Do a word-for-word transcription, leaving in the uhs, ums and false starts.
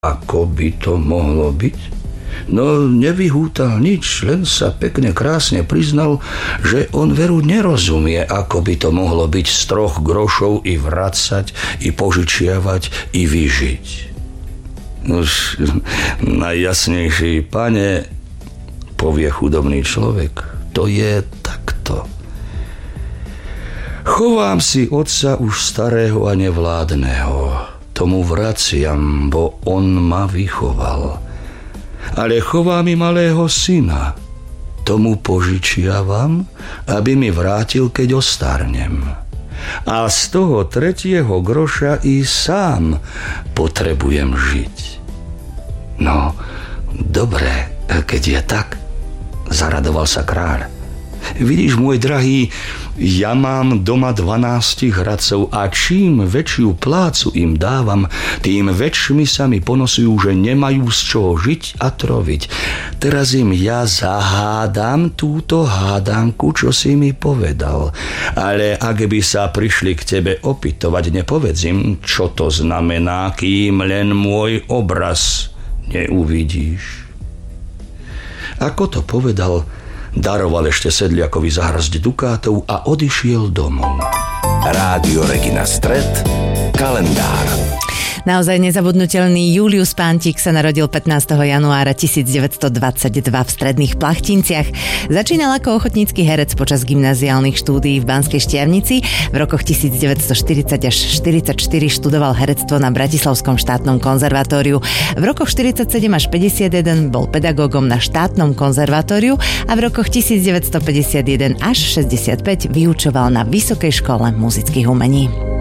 Ako by to mohlo byť? No, nevyhútal nič, len sa pekne krásne priznal, že on veru nerozumie, ako by to mohlo byť z troch grošov i vracať, i požičiavať, i vyžiť. Nož, najjasnejší, pane, povie chudobný človek, to je takto. Chovám si otca už starého a nevládneho. Tomu vraciam, bo on ma vychoval. Ale chovám i malého syna. Tomu požičiavam, aby mi vrátil, keď ostarnem. A z toho tretieho groša i sám potrebujem žiť. No, dobre, keď je tak, zaradoval sa kráľ. Vidíš, môj drahý, ja mám doma dvanásť hradcov a čím väčšiu plácu im dávam, tým väčšmi sa mi ponosujú, že nemajú z čoho žiť a troviť. Teraz im ja zahádam túto hádanku, čo si mi povedal. Ale ak by sa prišli k tebe opytovať, nepovedz im, čo to znamená, kým len môj obraz neuvidíš. Ako to povedal, daroval ešte sedliakovi zahrsť dukátov a odišiel domov. Rádio Regina Stret, kalendár. Naozaj nezabudnutelný Julius Pántik sa narodil pätnásteho januára tisícdeväťstodvadsaťdva v Stredných Plachtinciach. Začínal ako ochotnícky herec počas gymnaziálnych štúdií v Banskej Štiavnici. V rokoch tisícdeväťstoštyridsať až štyridsaťštyri študoval herectvo na Bratislavskom štátnom konzervatóriu. V rokoch štyridsaťsedem až päťdesiatjeden bol pedagógom na štátnom konzervatóriu a v rokoch tisícdeväťstopäťdesiatjeden až šesťdesiatpäť vyučoval na Vysokej škole muzických umení.